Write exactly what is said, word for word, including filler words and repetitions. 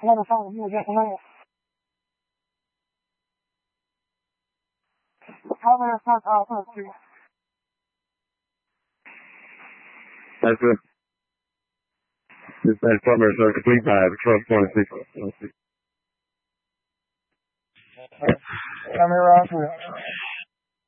Another phone with you against the man. How many times I'll hurt you? That's good. This is plumber, so complete by twelve twenty-six. Come here, Ross.